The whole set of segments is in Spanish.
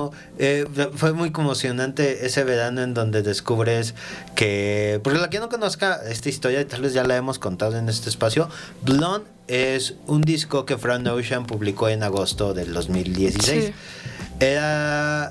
verano. Fue muy conmocionante ese verano en donde descubres que, por la que no conozca esta historia, tal vez ya la hemos contado en este espacio, Blonde es un disco que Frank Ocean publicó en agosto del 2016. Sí. Era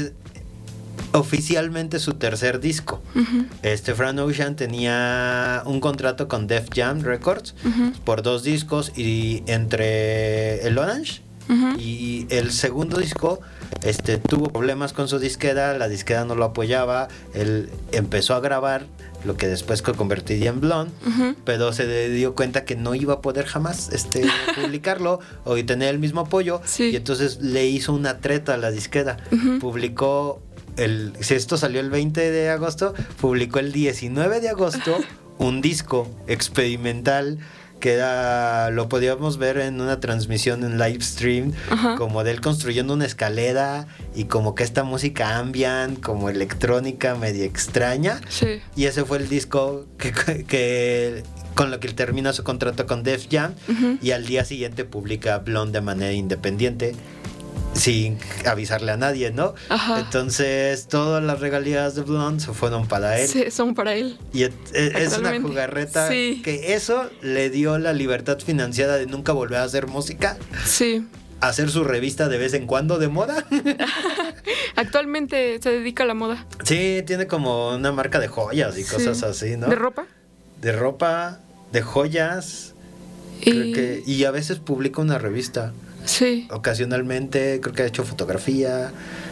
oficialmente su tercer disco. Frank Ocean tenía un contrato con Def Jam Records por 2 discos, y entre el Orange y el segundo disco tuvo problemas con su disquera, la disquera no lo apoyaba, él empezó a grabar lo que después convertiría en Blonde, pero se dio cuenta que no iba a poder jamás publicarlo o tener el mismo apoyo, y entonces le hizo una treta a la disquera. Publicó si esto salió el 20 de agosto, publicó el 19 de agosto un disco experimental que lo podíamos ver en una transmisión en live stream, como de él construyendo una escalera y como que esta música ambient, como electrónica media extraña. Sí. Y ese fue el disco que con lo que él termina su contrato con Def Jam, y al día siguiente publica Blonde de manera independiente, sin avisarle a nadie, ¿no? Entonces todas las regalías de Blonde se fueron para él. Sí, son para él. Y es una jugarreta que eso le dio la libertad financiera de nunca volver a hacer música. Sí. Hacer su revista de vez en cuando de moda. Actualmente se dedica a la moda. Sí, tiene como una marca de joyas y cosas así, ¿no? ¿De ropa? De ropa, de joyas. Y a veces publica una revista. Sí. Ocasionalmente, creo que ha hecho fotografía.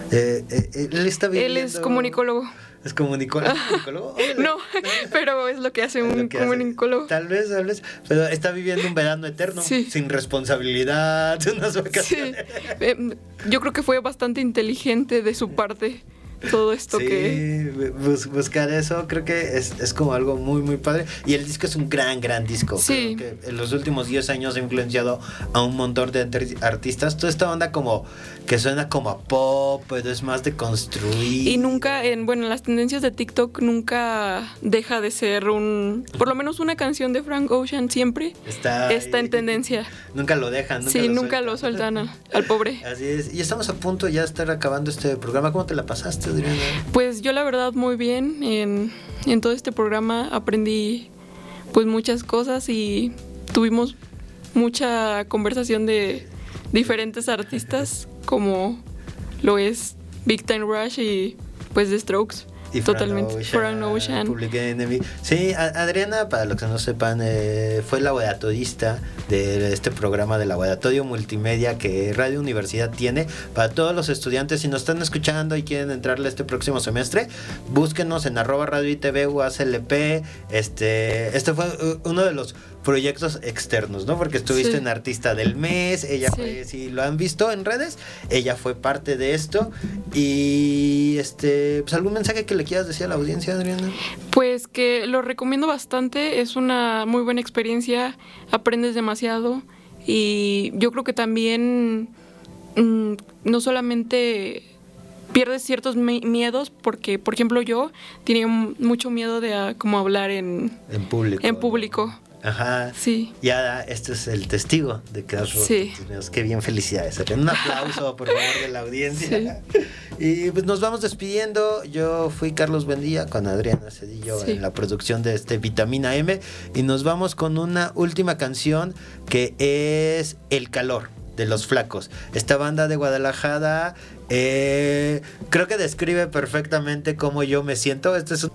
Él está viviendo... Él es comunicólogo. ¿Es comunicólogo? No, pero es lo que hace un comunicólogo. Tal vez, pero está viviendo un verano eterno, sin responsabilidad, unas vacaciones. Sí. Yo creo que fue bastante inteligente de su parte todo esto buscar eso, creo que es como algo muy muy padre, y el disco es un gran disco. Sí. Creo que en los últimos 10 años ha influenciado a un montón de artistas. Toda esta onda como que suena como a pop, pero es más de construir, y nunca en las tendencias de TikTok nunca deja de ser por lo menos una canción de Frank Ocean siempre está en tendencia. Nunca lo dejan, nunca lo sueltan al pobre. Así es. Y estamos a punto ya de estar acabando este programa. ¿Cómo te la pasaste, Adriana? Pues yo la verdad muy bien. En todo este programa aprendí pues muchas cosas y tuvimos mucha conversación de diferentes artistas, como lo es Big Time Rush y pues The Strokes. Y totalmente. Frank Ocean. Public Enemy. Sí, Adriana, para los que no sepan, fue laboratorista de este programa de laboratorio multimedia que Radio Universidad tiene para todos los estudiantes. Si nos están escuchando y quieren entrarle este próximo semestre, búsquenos en @radio-itv UASLP. Este fue uno de los proyectos externos, ¿no? Porque estuviste en Artista del Mes, ella fue, si lo han visto en redes, ella fue parte de esto. Y pues algún mensaje que le quieras decir a la audiencia, Adriana. Pues que lo recomiendo bastante, es una muy buena experiencia, aprendes demasiado, y yo creo que también no solamente pierdes ciertos miedos, porque por ejemplo yo tenía mucho miedo de como hablar en público. Ajá. Sí. Ya este es el testigo de que has roto tus miedos. Qué bien, felicidades. Un aplauso, por favor, de la audiencia. Sí. Y pues nos vamos despidiendo. Yo fui Carlos Buendía con Adriana Cedillo en la producción de Vitamina M. Y nos vamos con una última canción que es El Calor de Los Flacos. Esta banda de Guadalajara, creo que describe perfectamente cómo yo me siento.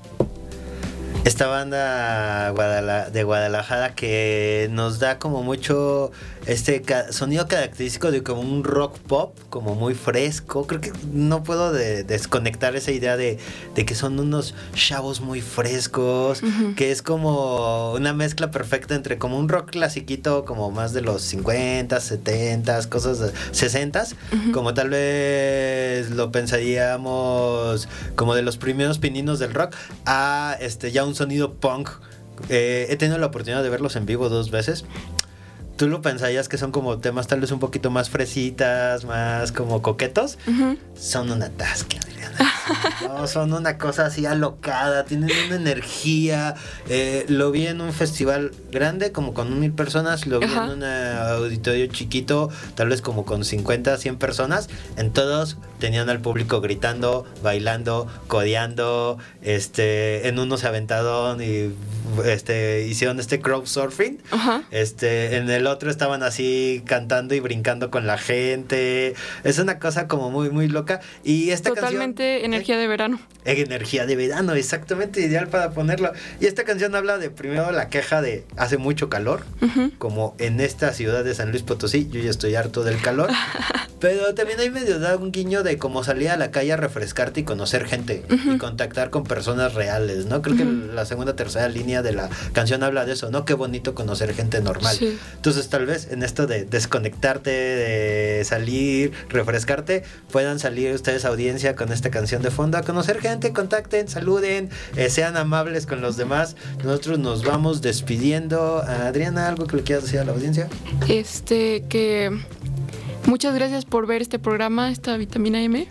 Esta banda de Guadalajara que nos da como mucho sonido característico de como un rock pop, como muy fresco. Creo que no puedo desconectar esa idea de que son unos chavos muy frescos, que es como una mezcla perfecta entre como un rock clasiquito, como más de los 50, 70, cosas de 60, como tal vez lo pensaríamos como de los primeros pininos del rock, a ya un sonido punk. He tenido la oportunidad de verlos en vivo 2 veces. tú lo pensarías que son como temas tal vez un poquito más fresitas, más como coquetos. Son una tasca, Adriana. No, son una cosa así alocada, tienen una energía. Lo vi en un festival grande, como con 1,000 personas. Lo vi en un auditorio chiquito, tal vez como con 50, 100 personas. En todos tenían al público gritando, bailando, codeando. En uno se aventaron y hicieron crowd surfing. En el otro estaban así cantando y brincando con la gente. Es una cosa como muy, muy loca. Y esta totalmente canción, energía de verano. Energía de verano, exactamente, ideal para ponerlo. Y esta canción habla de, primero, la queja de hace mucho calor, como en esta ciudad de San Luis Potosí. Yo ya estoy harto del calor. Pero también hay medio da un guiño de cómo salir a la calle a refrescarte y conocer gente y contactar con personas reales, ¿no? Creo que la segunda, tercera línea de la canción habla de eso, ¿no? Qué bonito conocer gente normal. Sí. Entonces, tal vez en esto de desconectarte, de salir, refrescarte, puedan salir ustedes, audiencia, con esta canción de fondo a conocer gente, contacten, saluden, sean amables con los demás. Nosotros nos vamos despidiendo. Adriana, ¿algo que le quieras decir a la audiencia? Que muchas gracias por ver este programa, esta Vitamina M.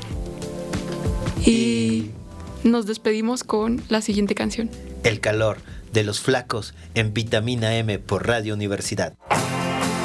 Y nos despedimos con la siguiente canción. El calor de los flacos en Vitamina M por Radio Universidad.